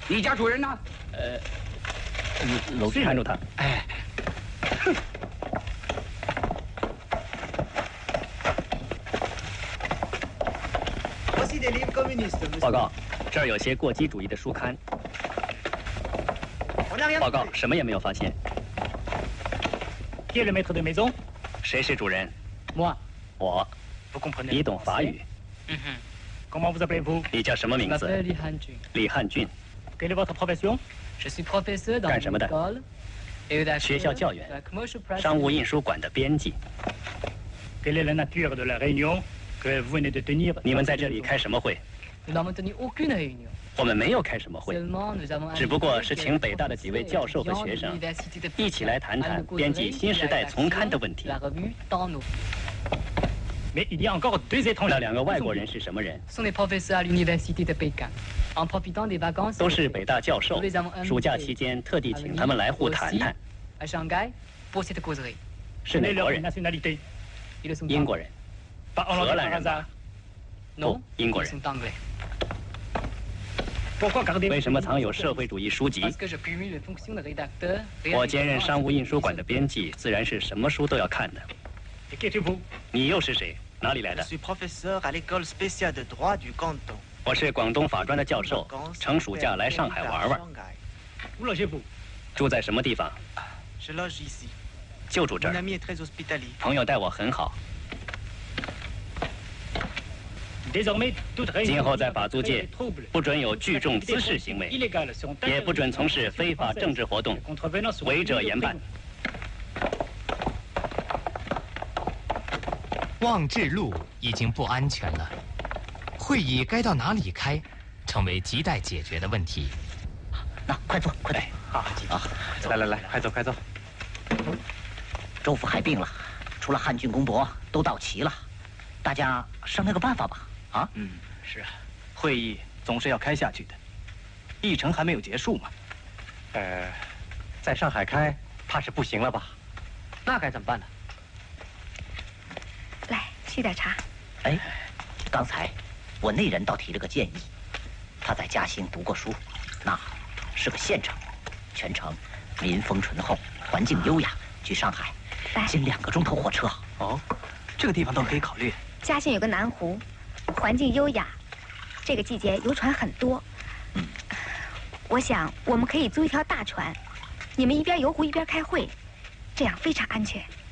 你家主人呢？ 楼看住他。 哎。 报告，这儿有些过激主义的书刊。报告，什么也没有发现。谁是主人？我。你懂法语？你叫什么名字？李汉俊。干什么的？学校教员。商务印书馆的编辑。你们在这里开什么会？我们没有开什么会，只不过是请北大的几位教授和学生一起来谈谈编辑《新时代》丛刊的问题。那两个外国人是什么人？都是北大教授，暑假期间特地请他们来沪谈谈。是哪国人？英国人。 荷兰人吧？不，英国人。为什么藏有社会主义书籍？我兼任商务印书馆的编辑，自然是什么书都要看的。你又是谁？哪里来的？我是广东法专的教授，乘暑假来上海玩玩。住在什么地方？就住这儿。朋友待我很好。 今后在法租界，不准有聚众滋事行为，也不准从事非法政治活动，违者严办。 望志路已经不安全了，会议该到哪里开，成为亟待解决的问题。 那快坐，快来， 好，来，快坐，快坐。 州府害病了，除了汉俊、公博都到齐了，大家商量个办法吧。 啊， 是啊，会议总是要开下去的，议程还没有结束嘛。在上海开，怕是不行了吧？那该怎么办呢？ 来，沏点茶。 哎，刚才我内人倒提了个建议，他在嘉兴读过书，那是个县城，全城民风淳厚，环境优雅，去上海仅2个钟头火车。 哦，这个地方倒可以考虑。 嘉兴有个南湖。 环境优雅，这个季节游船很多。我想我们可以租一条大船，你们一边游湖一边开会，这样非常安全。